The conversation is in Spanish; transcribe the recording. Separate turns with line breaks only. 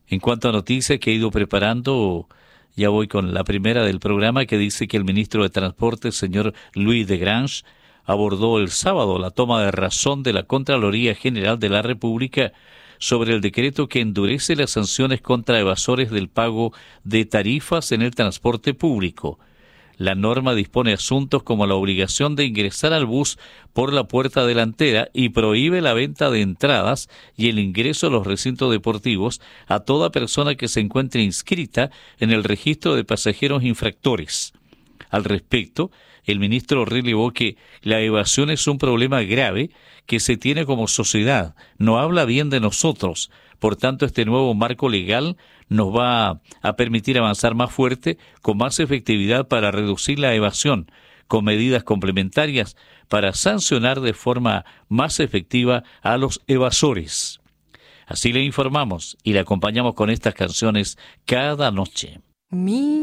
En cuanto a noticias que he ido preparando, ya voy con la primera del programa, que dice que el ministro de Transporte, señor Louis de Grange, abordó el sábado la toma de razón de la Contraloría General de la República sobre el decreto que endurece las sanciones contra evasores del pago de tarifas en el transporte público. La norma dispone asuntos como la obligación de ingresar al bus por la puerta delantera y prohíbe la venta de entradas y el ingreso a los recintos deportivos a toda persona que se encuentre inscrita en el registro de pasajeros infractores. Al respecto, el ministro relevó que la evasión es un problema grave que se tiene como sociedad, no habla bien de nosotros. Por tanto, este nuevo marco legal nos va a permitir avanzar más fuerte, con más efectividad para reducir la evasión, con medidas complementarias para sancionar de forma más efectiva a los evasores. Así le informamos y le acompañamos con estas canciones cada noche.